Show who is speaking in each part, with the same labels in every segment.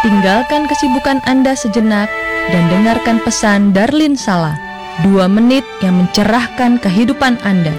Speaker 1: tinggalkan kesibukan Anda sejenak dan dengarkan pesan Darlin Sala, 2 menit yang mencerahkan kehidupan Anda.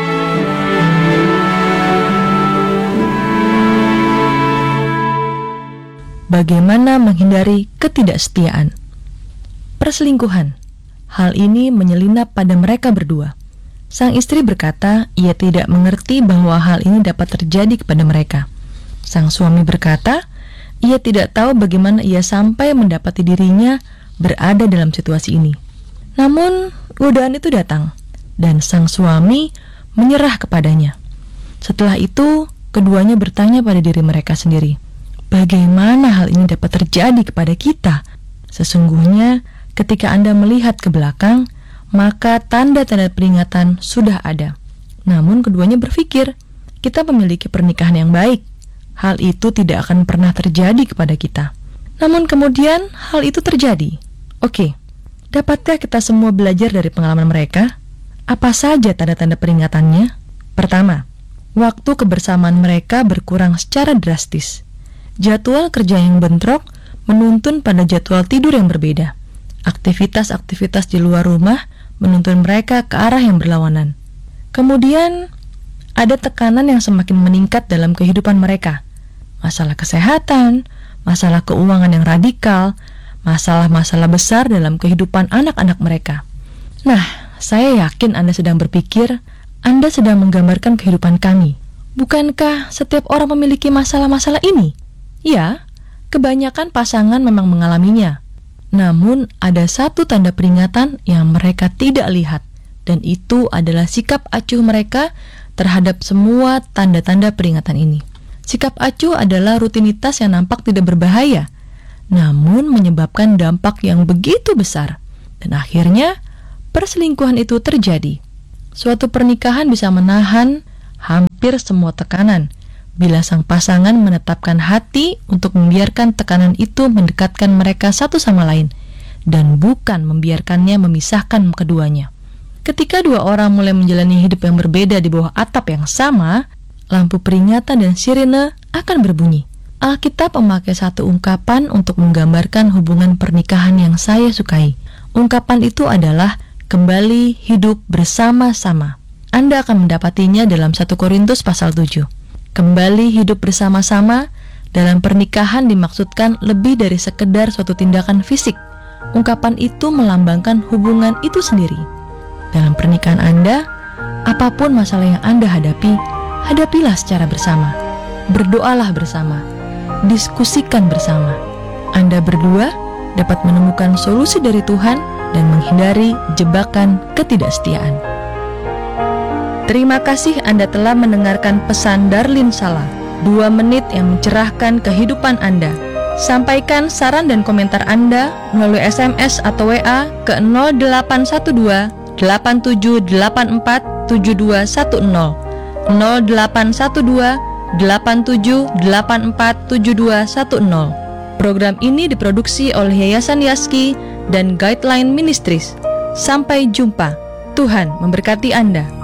Speaker 1: Bagaimana menghindari ketidaksetiaan? Perselingkuhan. Hal ini menyelinap pada mereka berdua. Sang istri berkata, ia tidak mengerti bahwa hal ini dapat terjadi kepada mereka. Sang suami berkata, ia tidak tahu bagaimana ia sampai mendapati dirinya berada dalam situasi ini. Namun, godaan itu datang, dan sang suami menyerah kepadanya. Setelah itu, keduanya bertanya pada diri mereka sendiri, bagaimana hal ini dapat terjadi kepada kita? Sesungguhnya, ketika Anda melihat ke belakang, maka tanda-tanda peringatan sudah ada. Namun keduanya berpikir, kita memiliki pernikahan yang baik. Hal itu tidak akan pernah terjadi kepada kita. Namun kemudian hal itu terjadi. Oke, dapatkah kita semua belajar dari pengalaman mereka? Apa saja tanda-tanda peringatannya? Pertama, waktu kebersamaan mereka berkurang secara drastis. Jadwal kerja yang bentrok menuntun pada jadwal tidur yang berbeda. Aktivitas-aktivitas di luar rumah menuntun mereka ke arah yang berlawanan. Kemudian, ada tekanan yang semakin meningkat dalam kehidupan mereka. Masalah kesehatan, masalah keuangan yang radikal, masalah-masalah besar dalam kehidupan anak-anak mereka. Nah, saya yakin Anda sedang berpikir, Anda sedang menggambarkan kehidupan kami. Bukankah setiap orang memiliki masalah-masalah ini? Ya, kebanyakan pasangan memang mengalaminya. Namun, ada satu tanda peringatan yang mereka tidak lihat, dan itu adalah sikap acuh mereka terhadap semua tanda-tanda peringatan ini. Sikap acuh adalah rutinitas yang nampak tidak berbahaya, namun menyebabkan dampak yang begitu besar. Dan akhirnya, perselingkuhan itu terjadi. Suatu pernikahan bisa menahan hampir semua tekanan, bila sang pasangan menetapkan hati untuk membiarkan tekanan itu mendekatkan mereka satu sama lain, dan bukan membiarkannya memisahkan keduanya. Ketika dua orang mulai menjalani hidup yang berbeda di bawah atap yang sama, lampu peringatan dan sirene akan berbunyi. Alkitab memakai satu ungkapan untuk menggambarkan hubungan pernikahan yang saya sukai. Ungkapan itu adalah kembali hidup bersama-sama. Anda akan mendapatinya dalam 1 Korintus pasal 7. Kembali hidup bersama-sama dalam pernikahan dimaksudkan lebih dari sekedar suatu tindakan fisik. Ungkapan itu melambangkan hubungan itu sendiri. Dalam pernikahan Anda, apapun masalah yang Anda hadapi, hadapilah secara bersama. Berdoalah bersama. Diskusikan bersama. Anda berdua dapat menemukan solusi dari Tuhan dan menghindari jebakan ketidaksetiaan. Terima kasih Anda telah mendengarkan pesan Darlin Sala, 2 menit yang mencerahkan kehidupan Anda. Sampaikan saran dan komentar Anda melalui SMS atau WA ke 0812 8784 7210 0812 8784 7210. Program ini diproduksi oleh Yayasan Yaski dan Guideline Ministries. Sampai jumpa. Tuhan memberkati Anda.